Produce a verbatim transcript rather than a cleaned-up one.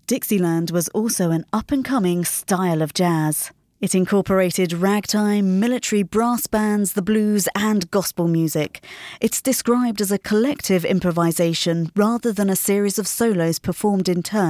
Dixieland was also an up-and-coming style of jazz. It incorporated ragtime, military brass bands, the blues and gospel music. It's described as a collective improvisation rather than a series of solos performed in turn.